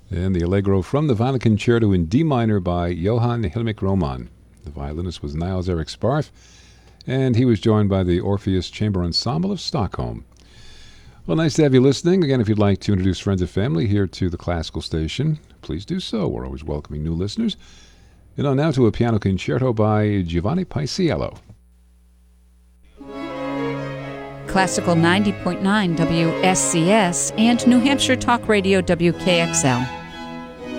And the Allegro from the Violin Concerto in D minor by Johann Hilmich Roman. The violinist was Niles Erik Sparf, and he was joined by the Orpheus Chamber Ensemble of Stockholm. Well, nice to have you listening. Again, if you'd like to introduce friends and family here to the Classical Station, please do so. We're always welcoming new listeners. And on now to a piano concerto by Giovanni Paisiello. Classical 90.9 WSCS and New Hampshire Talk Radio WKXL.